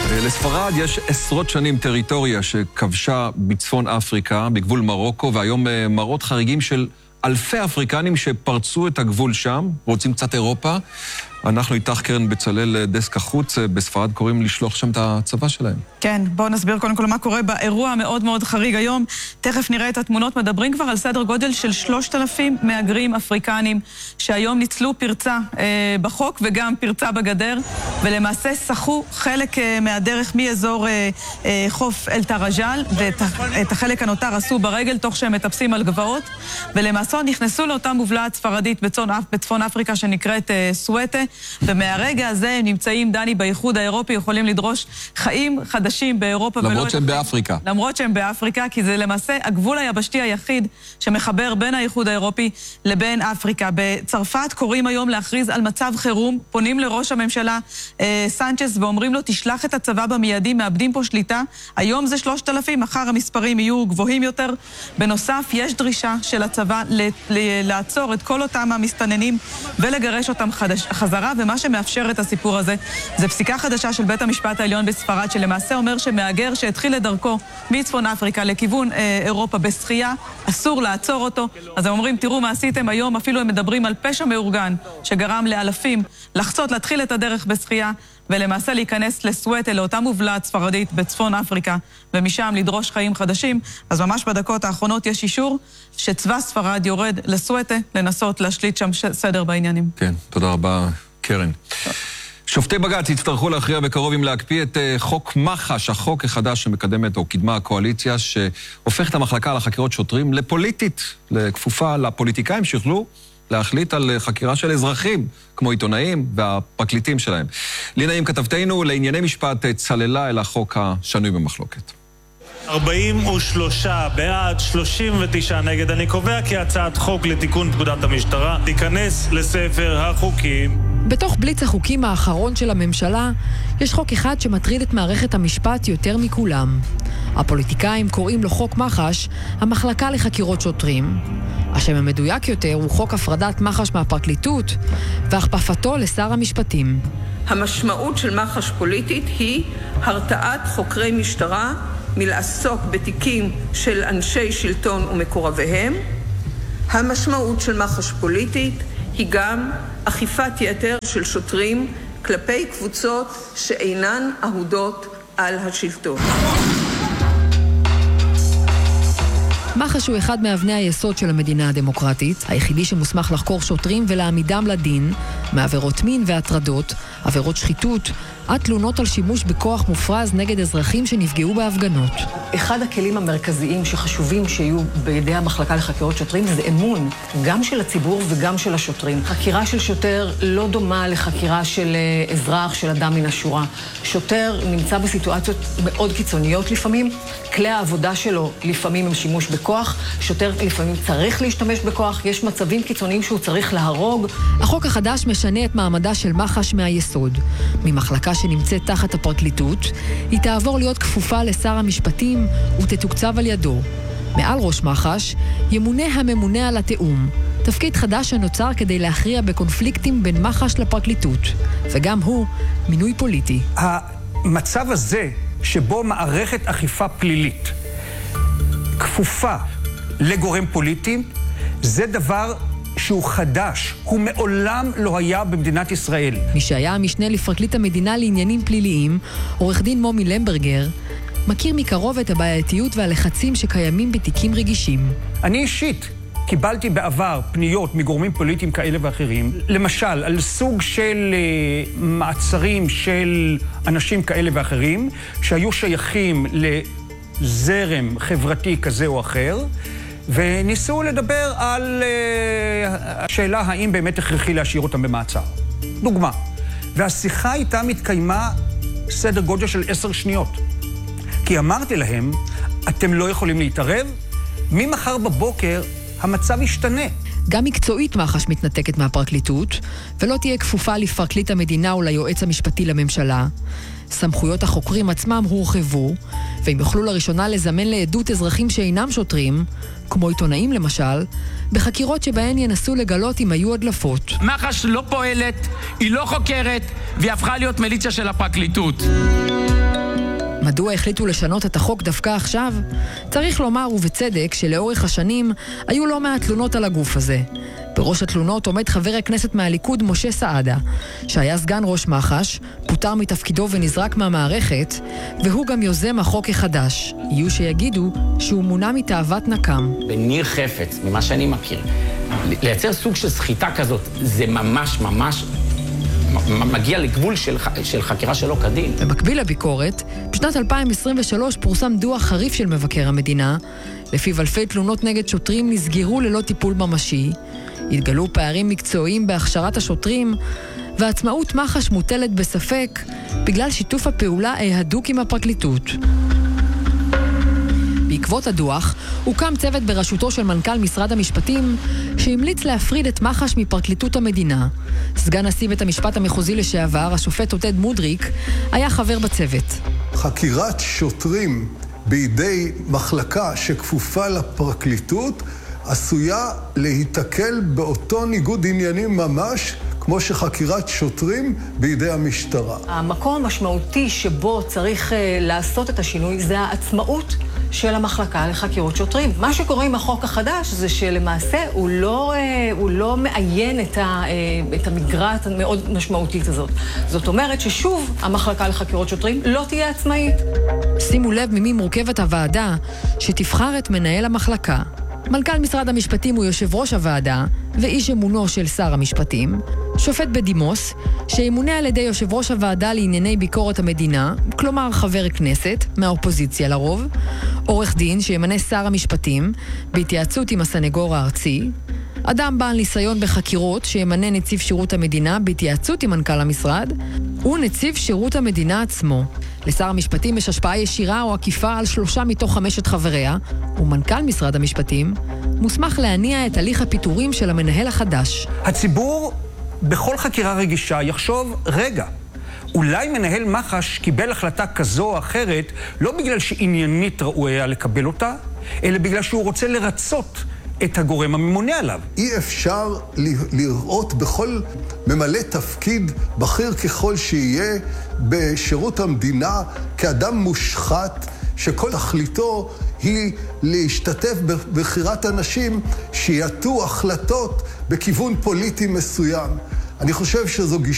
לספרד יש עשרות שנים טריטוריה שכבשה בצפון אפריקה, בגבול מרוקו, והיום מראות חריגים של אלפי אפריקנים שפרצו את הגבול שם, רוצים קצת אירופה. אנחנו איתך קרן בצלאל, דסק החוץ בספרד, קוראים לשלוח שם את הצבא שלהם. כן, בואו נסביר קודם כל מה קורה באירוע מאוד מאוד חריג היום. תכף נראה את התמונות, מדברים כבר על סדר גודל של 3,000 מהגרים אפריקנים, שהיום ניצלו פרצה בחוק וגם פרצה בגדר, ולמעשה שחו חלק מהדרך מאזור חוף אל-טרג'ל, ואת החלק הנותר עשו ברגל תוך שהם מטפסים על גבעות, ולמעשה נכנסו לאותה מובלעת ספרדית בצפון אפריקה שנקראת סואטה, ומהרגע הזה הם נמצאים, דני, באיחוד האירופי, יכולים לדרוש חיים חדשים באירופה. למרות שהם באפריקה. למרות שהם באפריקה, כי זה למעשה הגבול היבשתי היחיד שמחבר בין האיחוד האירופי לבין אפריקה. בצרפת קוראים היום להכריז על מצב חירום, פונים לראש הממשלה סנצ'ס ואומרים לו, תשלח את הצבא במיידי, מאבדים פה שליטה. היום זה 3,000, מחר המספרים יהיו גבוהים יותר. בנוסף, יש דרישה של הצבא לעצור את כל אותם המסתננים ולגרש אותם חזרה, ומה שמאפשר את הסיפור הזה זה פסיקה חדשה של בית המשפט העליון בספרד, שלמעשה אומר שמאגר שהתחיל לדרכו מצפון אפריקה לכיוון אירופה בשחייה, אסור לעצור אותו. אז הם אומרים, תראו מה עשיתם היום, אפילו הם מדברים על פשע מאורגן שגרם לאלפים לחצות, להתחיל את הדרך בשחייה ולמעשה להיכנס לסואטה, לאותה מובלעת ספרדית בצפון אפריקה, ומשם לדרוש חיים חדשים. אז ממש בדקות האחרונות יש אישור שצבא ספרד יורד לסואטה לנסות להשליט שם סדר בעניינים. כן, תודה רבה, קרן. שופטי בג"ץ יצטרכו להכריע בקרוב אם להקפיא את חוק מח"ש, החוק החדש שמקדמת או קידמה הקואליציה, שהופך את המחלקה לחקירות שוטרים לפוליטית, לכפופה לפוליטיקאים שיוכלו להחליט על חקירה של אזרחים, כמו עיתונאים והפרקליטים שלהם. לינאים, כתבתנו לענייני משפט, צללה אל החוק השנוי במחלוקת. 43 בעד, 39 נגד. אני קובע כי הצעת חוק לתיקון פקודת המשטרה תיכנס לספר החוקים. בתוך בליץ החוקים האחרון של הממשלה, יש חוק אחד שמטריד את מערכת המשפט יותר מכולם. הפוליטיקאים קוראים לו חוק מח"ש, המחלקה לחקירות שוטרים. השם המדויק יותר הוא חוק הפרדת מח"ש מהפרקליטות, והכפפתו לשר המשפטים. המשמעות של מח"ש פוליטית היא הרתעת חוקרי משטרה מלעסוק בתיקים של אנשי שלטון ומקורביהם. המשמעות של מח"ש פוליטית היא גם אכיפת יתר של שוטרים כלפי קבוצות שאינן אהודות על השלטון. מח"ש הוא אחד מאבני היסוד של המדינה הדמוקרטית, היחידי שמוסמך לחקור שוטרים ולהעמידם לדין, מעבירות מין והטרדות, עבירות שחיתות, עד תלונות על שימוש בכוח מופרז נגד אזרחים שנפגעו בהפגנות. אחד הכלים המרכזיים שחשובים שיהיו בידי המחלקה לחקירות שוטרים זה אמון, גם של הציבור וגם של השוטרים. חקירה של שוטר לא דומה לחקירה של אזרח, של אדם מן השורה. שוטר נמצא בסיטואציות מאוד קיצוניות לפעמים, כלי העבודה שלו לפעמים הם שימוש בכוח, שוטר לפעמים צריך להשתמש בכוח, יש מצבים קיצוניים שהוא צריך להרוג. החוק החדש משנה את מעמדה של מח"ש מהיסוד. ממחלקה שנמצאת תחת הפרקליטות, היא תעבור להיות כפופה לשר המשפטים ותתוקצב על ידו. מעל ראש מח"ש ימונה הממונה על התאום, תפקיד חדש שנוצר כדי להכריע בקונפליקטים בין מח"ש לפרקליטות, וגם הוא מינוי פוליטי. המצב הזה שבו מערכת אכיפה פלילית כפופה לגורם פוליטי, זה דבר שהוא חדש, הוא מעולם לא היה במדינת ישראל. מי שהיה המשנה לפרקליט המדינה לעניינים פליליים, עורך דין מומי למברגר, מכיר מקרוב את הבעייתיות והלחצים שקיימים בתיקים רגישים. אני אישית קיבלתי בעבר פניות מגורמים פוליטיים כאלה ואחרים, למשל על סוג של מעצרים של אנשים כאלה ואחרים, שהיו שייכים לזרם חברתי כזה או אחר, וניסו לדבר על השאלה האם באמת הכרחי להשאיר אותם במעצר. דוגמה, והשיחה איתם התקיימה סדר גודל של 10 שניות. כי אמרתי להם, אתם לא יכולים להתערב, ממחר בבוקר המצב ישתנה. גם מקצועית מח"ש מתנתקת מהפרקליטות, ולא תהיה כפופה לפרקליט המדינה או ליועץ המשפטי לממשלה. סמכויות החוקרים עצמם הורחבו, והם יוכלו לראשונה לזמן לעדות אזרחים שאינם שוטרים, כמו עיתונאים למשל, בחקירות שבהן ינסו לגלות אם היו הדלפות. מח"ש לא פועלת, היא לא חוקרת, והיא הפכה להיות מיליציה של הפרקליטות. מדוע החליטו לשנות את החוק דווקא עכשיו? צריך לומר ובצדק שלאורך השנים היו לא מעט תלונות על הגוף הזה. בראש התלונות עומד חבר הכנסת מהליכוד משה סעדה, שהיה סגן ראש מח"ש, פוטר מתפקידו ונזרק מהמערכת, והוא גם יוזם החוק החדש. יהיו שיגידו שהוא מונע מתאוות נקם. בניר חפץ, ממה שאני מכיר, לייצר סוג של סחיטה כזאת, זה ממש מגיע לגבול של חקירה שלא כדין. במקביל לביקורת, בשנת 2023 פורסם דוח חריף של מבקר המדינה, לפיו אלפי תלונות נגד שוטרים נסגרו ללא טיפול ממשי, התגלו פערים מקצועיים בהכשרת השוטרים, ועצמאות מח"ש מוטלת בספק בגלל שיתוף הפעולה ההדוק עם הפרקליטות. בעקבות הדוח, הוקם צוות בראשותו של מנכ"ל משרד המשפטים, שהמליץ להפריד את מח"ש מפרקליטות המדינה. סגן נשיא בית המשפט המחוזי לשעבר, השופט עודד מודריק, היה חבר בצוות. חקירת שוטרים בידי מחלקה שכפופה לפרקליטות, עשויה להתקל באותו ניגוד עניינים ממש, כמו שחקירת שוטרים בידי המשטרה. המקום המשמעותי שבו צריך לעשות את השינוי זה העצמאות של המחלקה לחקירות שוטרים. מה שקורה עם החוק החדש זה שלמעשה הוא לא מעיין את המגרעת המאוד משמעותית הזאת. זאת אומרת ששוב המחלקה לחקירות שוטרים לא תהיה עצמאית. שימו לב ממי מורכבת הוועדה שתבחר את מנהל המחלקה. מנכ"ל משרד המשפטים הוא יושב ראש הוועדה ואיש אמונו של שר המשפטים, שופט בדימוס שימונה על ידי יושב ראש הוועדה לענייני ביקורת המדינה, כלומר חבר כנסת, מהאופוזיציה לרוב, עורך דין שימנה שר המשפטים בהתייעצות עם הסנגור הארצי, אדם בעל ניסיון בחקירות שימנה נציב שירות המדינה בהתייעצות עם מנכ"ל המשרד, ונציב שירות המדינה עצמו. לשר המשפטים יש השפעה ישירה או עקיפה על 3 מתוך 5 חבריה, ומנכ"ל משרד המשפטים מוסמך להניע את הליך הפיטורים של המנהל החדש. הציבור בכל חקירה רגישה יחשוב, רגע, אולי מנהל מח"ש קיבל החלטה כזו או אחרת, לא בגלל שעניינית ראוי היה לקבל אותה, אלא בגלל שהוא רוצה לרצות את הגורם הממונה עליו. אי אפשר לראות בכל ממלא תפקיד בכיר ככל שיהיה בשירות המדינה כאדם מושחת שכל תכליתו היא להשתתף בבחירת אנשים שיעטו החלטות בכיוון פוליטי מסוים. אני חושב שזו גישה